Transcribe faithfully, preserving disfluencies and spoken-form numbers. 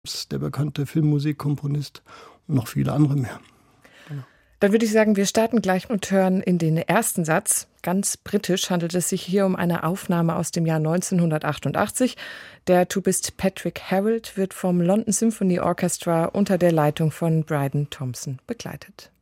der bekannte Filmmusikkomponist und noch viele andere mehr. Genau. Dann würde ich sagen, wir starten gleich und hören in den ersten Satz. Ganz britisch handelt es sich hier um eine Aufnahme aus dem Jahr neunzehnhundertachtundachtzig. Der Tubist Patrick Harrold wird vom London Symphony Orchestra unter der Leitung von Bryden Thompson begleitet.